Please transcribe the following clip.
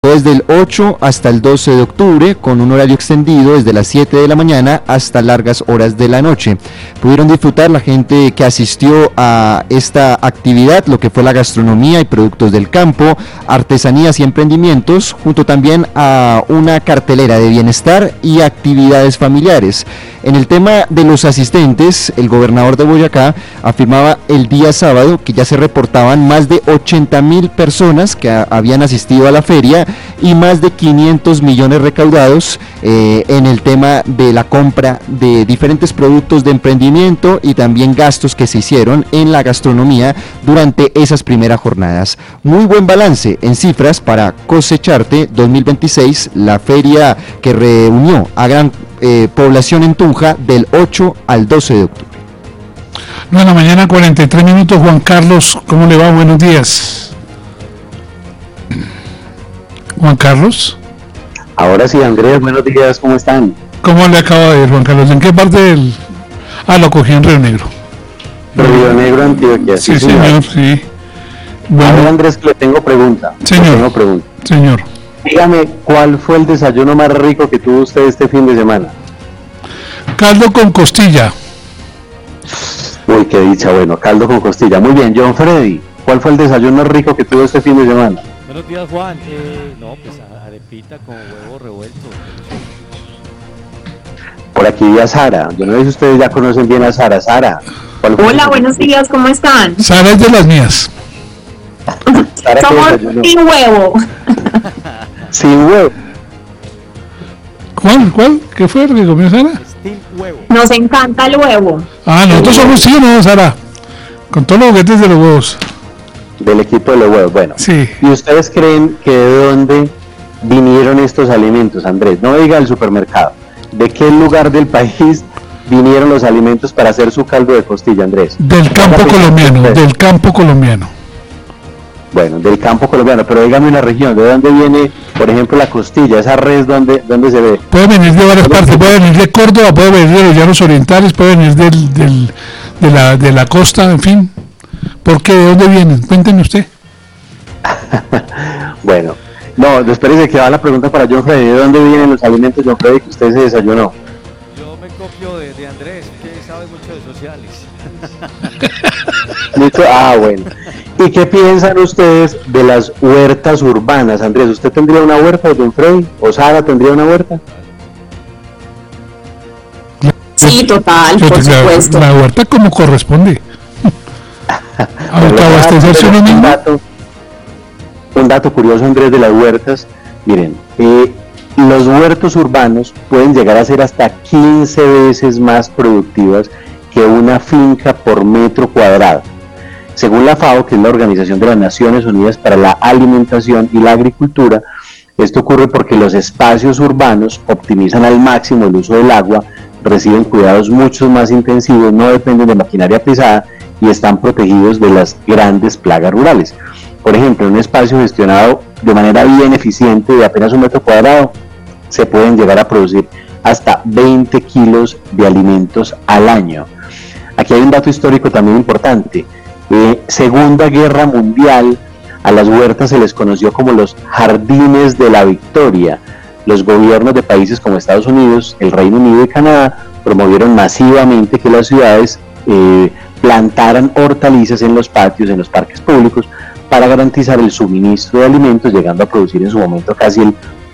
desde el 8 hasta el 12 de octubre, con un horario extendido desde las 7 de la mañana hasta largas horas de la noche. Pudieron disfrutar la gente que asistió a esta actividad, lo que fue la gastronomía y productos del campo, artesanías y emprendimientos, junto también a una cartelera de bienestar y actividades familiares. En el tema de los asistentes, el gobernador de Boyacá afirmaba el día sábado que ya se reportaban más de 80.000 personas que habían asistido a la feria y más de 500 millones recaudados en el tema de la compra de diferentes productos de emprendimiento y también gastos que se hicieron en la gastronomía durante esas primeras jornadas. Muy buen balance en cifras para Cosecharte 2026, la feria que reunió a gran población en Tunja del 8 al 12 de octubre. 9 de la mañana, 43 minutos. Juan Carlos, ¿cómo le va? Buenos días. Juan Carlos. Ahora sí, Andrés, buenos días, ¿cómo están? ¿Cómo le acaba de ir, Juan Carlos? ¿En qué parte del...? Lo cogí en Río Negro. Río Negro, Antioquia. Sí, señor, sí. Bueno, ahora, Andrés, que le tengo pregunta. Señor. Dígame, ¿cuál fue el desayuno más rico que tuvo usted este fin de semana? Caldo con costilla. Uy, qué dicha, bueno, caldo con costilla. Muy bien, John Freddy, ¿cuál fue el desayuno más rico que tuvo este fin de semana? Buenos días, Juan. Pues arepita con huevo revuelto. Por aquí vi a Sara. Yo no sé si ustedes ya conocen bien a Sara. Sara. Hola, buenos días, ¿cómo están? Sara es de las mías. Sara, somos sin huevo. Sin huevo. ¿Cuál? ¿Qué fue lo que comió Sara? Sin huevo. Nos encanta el huevo. Nosotros somos sí, ¿no, Sara? Con todos los juguetes de los huevos. Del equipo de los huevos, bueno. Sí. ¿Y ustedes creen que de dónde vinieron estos alimentos, Andrés? No diga el supermercado. ¿De qué lugar del país vinieron los alimentos para hacer su caldo de costilla, Andrés? Del campo colombiano. Bueno, del campo colombiano, pero dígame una región, ¿de dónde viene, por ejemplo, la costilla, esa res, dónde se ve? Puede venir de varias partes, puede venir de Córdoba, puede venir de los llanos orientales, puede venir de la costa, en fin. ¿Por qué? ¿De dónde vienen? Cuéntenme usted. Bueno, no, espérese que va la pregunta para John Freddy. ¿De dónde vienen los alimentos, John Freddy, que usted se desayunó? Yo me copio de Andrés, que sabe mucho de sociales. Bueno. ¿Y qué piensan ustedes de las huertas urbanas, Andrés? ¿Usted tendría una huerta, John Freddy? ¿O Sara tendría una huerta? Sí, total, por supuesto. La huerta como corresponde. Un dato curioso, Andrés, de las huertas. Miren, los huertos urbanos pueden llegar a ser hasta 15 veces más productivas que una finca por metro cuadrado. Según la FAO, que es la Organización de las Naciones Unidas para la Alimentación y la Agricultura, esto ocurre porque los espacios urbanos optimizan al máximo el uso del agua, reciben cuidados mucho más intensivos, no dependen de maquinaria pesada y están protegidos de las grandes plagas rurales. Por ejemplo, en un espacio gestionado de manera bien eficiente de apenas un metro cuadrado, se pueden llegar a producir hasta 20 kilos de alimentos al año. Aquí hay un dato histórico también importante. Segunda Guerra Mundial, a las huertas se les conoció como los Jardines de la Victoria. Los gobiernos de países como Estados Unidos, el Reino Unido y Canadá promovieron masivamente que las ciudades plantaran hortalizas en los patios, en los parques públicos, para garantizar el suministro de alimentos, llegando a producir en su momento casi el